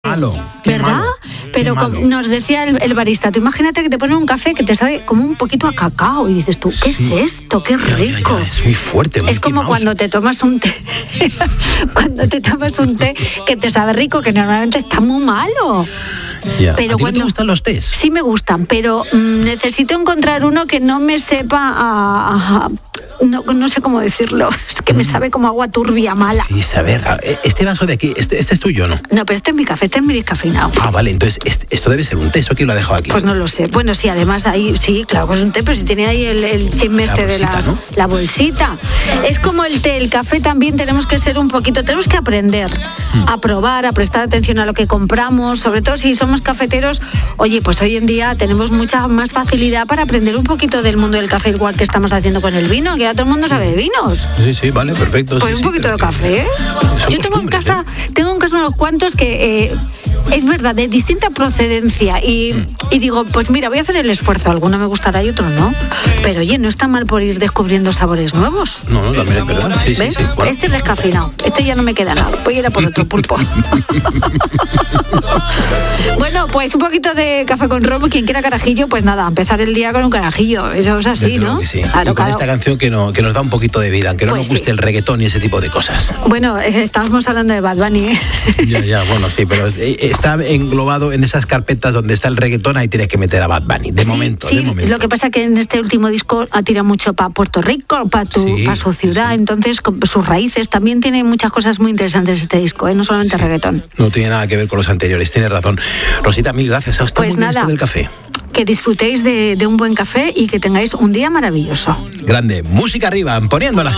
malo. ¿Verdad? Malo, pero nos decía el barista, tú imagínate que te ponen un café que te sabe como un poquito a cacao y dices tú, ¿qué es esto? ¡Qué rico! Ya, es muy fuerte. Es como cuando te tomas un té, que te sabe rico, que normalmente está muy malo. Ya. Pero ¿a ti no te gustan los tés? Sí me gustan, pero necesito encontrar uno que no me sepa no sé cómo decirlo, es que me sabe como agua turbia mala. Sí, saber. Este vaso de aquí, este es tuyo, ¿no? No, pero este es mi café, este es mi descafeinado. Ah, vale, entonces esto debe ser un té, ¿esto quién lo ha dejado aquí? Pues no lo sé. Bueno, sí, además ahí, sí, claro que es un té, pero si tiene ahí el chisme este de la bolsita. Es como el té, el café también tenemos que ser un poquito, tenemos que aprender a probar, a prestar atención a lo que compramos, sobre todo si somos cafeteros. Oye, pues hoy en día tenemos mucha más facilidad para aprender un poquito del mundo del café, igual que estamos haciendo con el vino, que ya todo el mundo sabe de vinos. Sí, vale, perfecto. Pues un poquito de café. Yo tengo en casa unos cuantos que es verdad, de distinta procedencia y digo, pues mira, voy a hacer el esfuerzo, alguno me gustará y otro no, pero oye, no está mal por ir descubriendo sabores nuevos. No, también es verdad. Sí, ¿ves? Sí, bueno. Este es descafeinado, este ya no me queda nada, voy a ir a por otro pulpo. Bueno, pues un poquito de café con ron, quien quiera carajillo, pues nada, empezar el día con un carajillo, eso es así, yo ¿no? Que sí. Claro, y con esta canción que nos da un poquito de vida, aunque no pues nos guste el reggaetón y ese tipo de cosas. Bueno, estábamos hablando de Bad Bunny, ¿eh? Ya, bueno, sí, pero está englobado en esas carpetas donde está el reggaetón, ahí tienes que meter a Bad Bunny, de momento. Lo que pasa es que en este último disco tira mucho para Puerto Rico, para su ciudad, entonces con sus raíces, también tiene muchas cosas muy interesantes este disco, no solamente reggaetón. No tiene nada que ver con los anteriores, tienes razón. Rosita, mil gracias. Hasta pues nada, del café. Que disfrutéis de un buen café y que tengáis un día maravilloso. Grande, música arriba, poniendo las